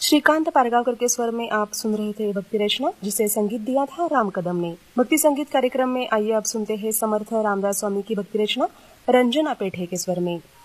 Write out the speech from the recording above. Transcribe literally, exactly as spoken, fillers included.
श्रीकांत पारगांवकर के स्वर में आप सुन रहे थे भक्ति रचना, जिसे संगीत दिया था राम कदम ने। भक्ति संगीत कार्यक्रम में आइए आप सुनते हैं समर्थ रामदास स्वामी की भक्ति रचना रंजना पेठे के स्वर में।